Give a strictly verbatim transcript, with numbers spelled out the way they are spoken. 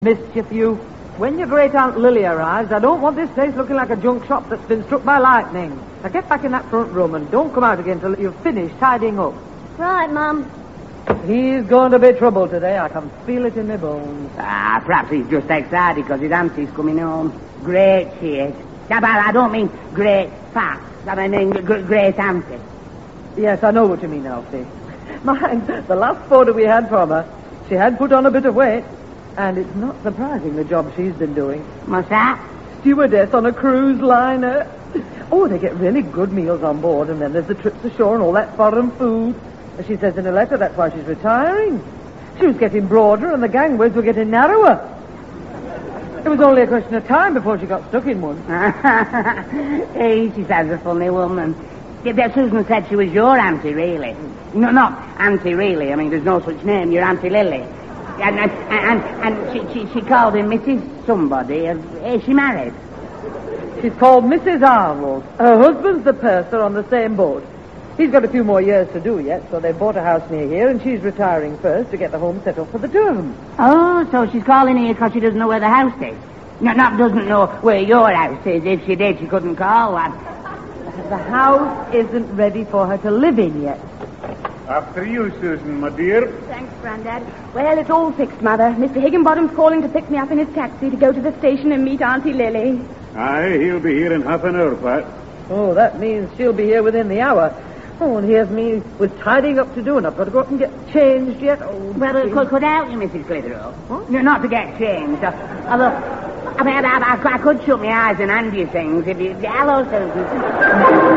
Mischief, you. When your great Aunt Lily arrives, I don't want this place looking like a junk shop that's been struck by lightning. Now get back in that front room and don't come out again till you've finished tidying up. Right, Mum. He's going to be trouble today. I can feel it in my bones. Ah, perhaps he's just excited because his auntie's coming home. Great she is. Yeah, but I don't mean great fat. I mean g- great auntie. Yes, I know what you mean, Elsie. Mind, the last photo we had from her, she had put on a bit of weight. And it's not surprising the job she's been doing. What's that? Stewardess on a cruise liner. Oh, they get really good meals on board, and then there's the trips ashore and all that foreign food. As she says in a letter, that's why she's retiring. She was getting broader and the gangways were getting narrower. It was only a question of time before she got stuck in one. Hey, she sounds a funny woman. Yeah, Susan said she was your auntie, really. No, not auntie, really. I mean, there's no such name. You're Auntie Lily. And and, and, and she, she, she called him Missus Somebody. Uh, is she married? She's called Missus Arnold. Her husband's the purser on the same boat. He's got a few more years to do yet, so they've bought a house near here, and she's retiring first to get the home set up for the two of them. Oh, so she's calling here because she doesn't know where the house is. No, not doesn't know where your house is. If she did, she couldn't call one. The house isn't ready for her to live in yet. After you, Susan, my dear. Thanks, Grandad. Well, it's all fixed, Mother. Mister Higginbottom's calling to pick me up in his taxi to go to the station and meet Auntie Lily. Aye, he'll be here in half an hour, Pat. Oh, that means she'll be here within the hour. Oh, and here's me with tidying up to do, and I've got to go up and get changed yet. Oh, well, it could, could help you, Missus Clitheroe. Huh? No, not to get changed. Although, I mean, I, I, I could shut my eyes and hand you things if you... Hello, Susan.